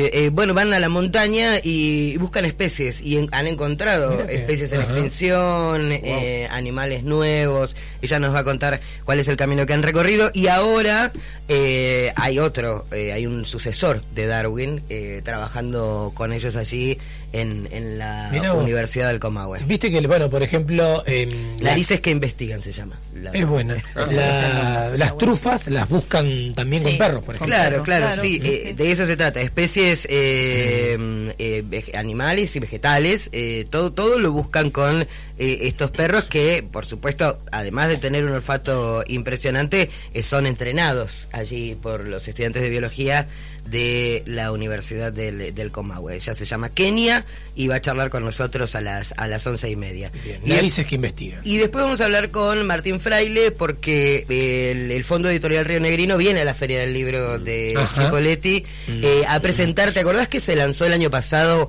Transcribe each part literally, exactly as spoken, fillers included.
eh, eh, bueno, van a la montaña y buscan especies y en, han encontrado especies en Ajá. extinción, wow. eh, animales nuevos. Ella nos va a contar cuál es el camino que han recorrido y ahora eh, hay otro, eh, hay un sucesor de Darwin eh, trabajando con ellos allí en, en la Mirá Universidad vos. del Comahue. Viste que, bueno, por ejemplo... Eh, Narices que investigan se llama. La, es buena. La, las trufas las buscan también sí. con perros, por ejemplo. Claro, claro, claro sí, sí. Eh, de eso se trata. Especies eh, mm. eh, animales y vegetales, eh, todo, todo lo buscan con eh, estos perros que, por supuesto, además de tener un olfato impresionante, eh, son entrenados allí por los estudiantes de biología de la Universidad del, del Comahue. Ella se llama Kenia y va a charlar con nosotros a las a las once y media. Bien, y dices que investiga. Y después vamos a hablar con Martín Fraile porque el, el Fondo Editorial Río Negrino viene a la Feria del Libro de Chipoletti eh, a presentar. ¿Te acordás que se lanzó el año pasado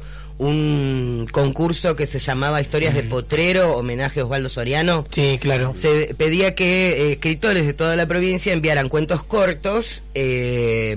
un concurso que se llamaba Historias mm. de Potrero, homenaje a Osvaldo Soriano? Sí, claro. Se pedía que eh, escritores de toda la provincia enviaran cuentos cortos eh,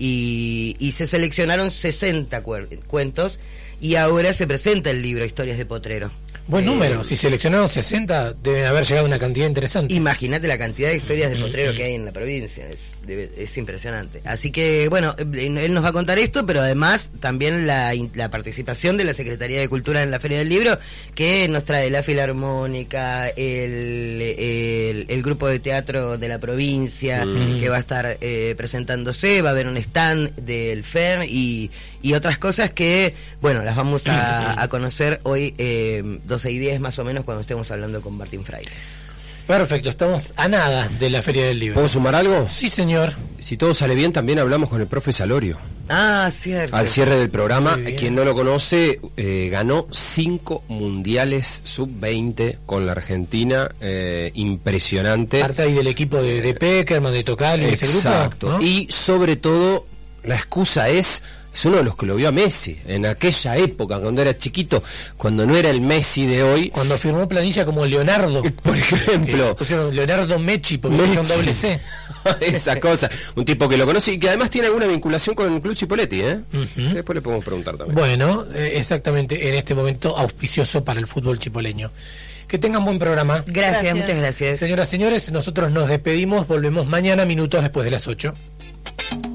y, y se seleccionaron sesenta cu- cuentos y ahora se presenta el libro Historias de Potrero. Buen eh, número, si seleccionaron sesenta debe haber llegado una cantidad interesante. Imagínate la cantidad de historias de potrero que hay en la provincia, es, debe, es impresionante. Así que, bueno, él nos va a contar esto, pero además también la, la participación de la Secretaría de Cultura en la Feria del Libro, que nos trae la Filarmónica, el, el, el grupo de teatro de la provincia, mm. que va a estar eh, presentándose, va a haber un stand del F E R y, y otras cosas que, bueno, las vamos a, a conocer hoy eh, doce y diez más o menos cuando estemos hablando con Martín Fraile. Perfecto, estamos a nada de la Feria del Libro. ¿Puedo sumar algo? Sí, señor. Si todo sale bien, también hablamos con el profe Salorio. Ah, cierto. Al cierre del programa, quien no lo conoce, eh, ganó cinco mundiales sub veinte con la Argentina, eh, impresionante. Parte ahí del equipo de, de Peckerman, de Tocali, ese grupo. Exacto, ¿no? Y sobre todo, la excusa es... Es uno de los que lo vio a Messi en aquella época, cuando era chiquito, cuando no era el Messi de hoy. Cuando firmó planilla como Leonardo, por ejemplo. Pusieron Leonardo Mechi porque pusieron doble C. Esa cosa. Un tipo que lo conoce y que además tiene alguna vinculación con el Club Chipoletti, ¿eh? Uh-huh. Después le podemos preguntar también. Bueno, eh, exactamente, en este momento auspicioso para el fútbol chipoleño. Que tengan buen programa. Gracias, gracias. Muchas gracias. Señoras y señores, nosotros nos despedimos, volvemos mañana minutos después de las ocho.